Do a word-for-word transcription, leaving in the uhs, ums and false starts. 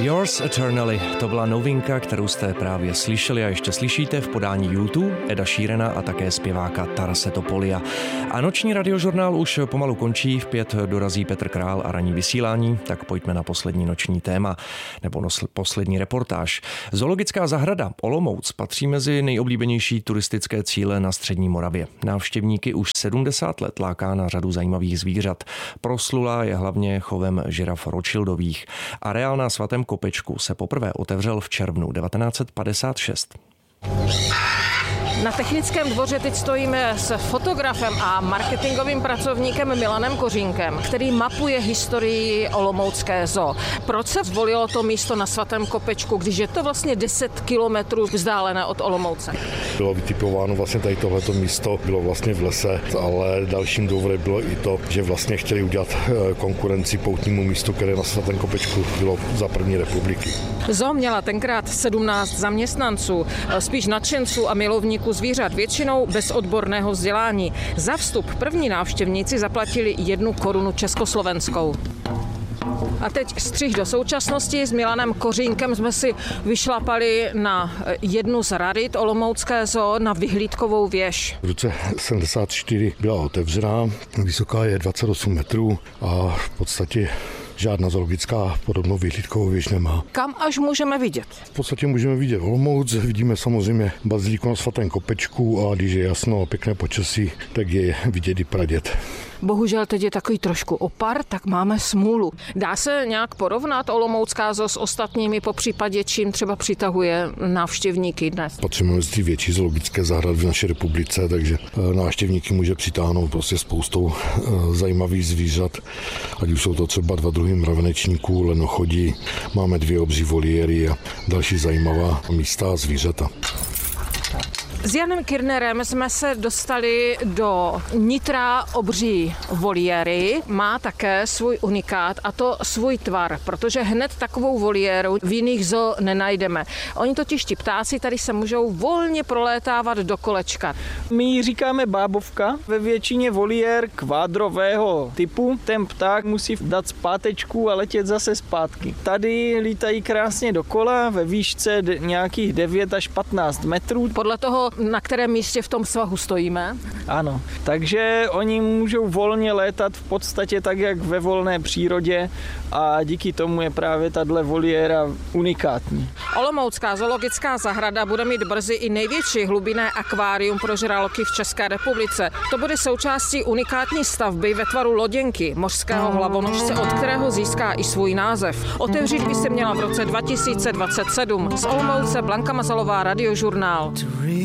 Yours Eternally, to byla novinka, kterou jste právě slyšeli a ještě slyšíte v podání YouTube, Eda Sheerana a také zpěváka Tarase Topolia. A noční radiožurnál už pomalu končí, v pět dorazí Petr Král a ranní vysílání, tak pojďme na poslední noční téma, nebo nos, poslední reportáž. Zoologická zahrada Olomouc patří mezi nejoblíbenější turistické cíle na střední Moravě. Návštěvníky už sedmdesát let láká na řadu zajímavých zvířat. Proslulá je hlavně chovem žiraf Rothschildových. Areál na Svatém Kopečku se poprvé otevřel v červnu devatenáct set padesát šest. Na Technickém dvoře teď stojíme s fotografem a marketingovým pracovníkem Milanem Kořínkem, který mapuje historii olomoucké zoo. Proč se zvolilo to místo na Svatém Kopečku, když je to vlastně deset kilometrů vzdálené od Olomouce? Bylo vytipováno vlastně tady tohleto místo, bylo vlastně v lese, ale dalším důvodem bylo i to, že vlastně chtěli udělat konkurenci poutnímu místu, které na Svatém Kopečku bylo za první republiky. Zoo měla tenkrát sedmnáct zaměstnanců, spíš nadšenců a milovníků zvířat, většinou bez odborného vzdělání. Za vstup první návštěvníci zaplatili jednu korunu československou. A teď střih do současnosti. S Milanem Kořínkem jsme si vyšlapali na jednu z rarit olomoucké zoo, na vyhlídkovou věž. V roce sedmdesát čtyři byla otevřená, vysoká je dvacet osm metrů a v podstatě žádná zoologická podobnou vyhlídkovou věž nemá. Kam až můžeme vidět? V podstatě můžeme vidět Olomouc, vidíme samozřejmě baziliku na Svatém Kopečku a když je jasno a pěkné počasí, tak je vidět i praděd. Bohužel teď je takový trošku opar, tak máme smůlu. Dá se nějak porovnat olomoucká zoo s ostatními, po případě čím třeba přitahuje návštěvníky dnes? Patříme mezi větší zoologické zahrady v naší republice, takže návštěvníky může přitáhnout prostě spoustou zajímavých zvířat, ať už jsou to třeba dva druhy mravenečníků, lenochodí, máme dvě obří voliéry a další zajímavá místa a zvířata. S Janem Kirnerem jsme se dostali do nitra obří voliéry. Má také svůj unikát a to svůj tvar, protože hned takovou voliéru v jiných zoo nenajdeme. Oni totiž ti ptáci tady se můžou volně prolétávat do kolečka. My ji říkáme bábovka, ve většině voliér kvádrového typu. Ten pták musí dát zpátečku a letět zase zpátky. Tady lítají krásně dokola ve výšce nějakých devět až patnáct metrů. Podle toho, na kterém místě v tom svahu stojíme? Ano, takže oni můžou volně létat v podstatě tak, jak ve volné přírodě a díky tomu je právě tato voliéra unikátní. Olomoucká zoologická zahrada bude mít brzy i největší hlubinné akvárium pro žraloky v České republice. To bude součástí unikátní stavby ve tvaru loděnky mořského hlavonožce, od kterého získá i svůj název. Otevřít by se měla v roce dva tisíce dvacet sedm. Z Olomouce Blanka Mazalová, Radiožurnál.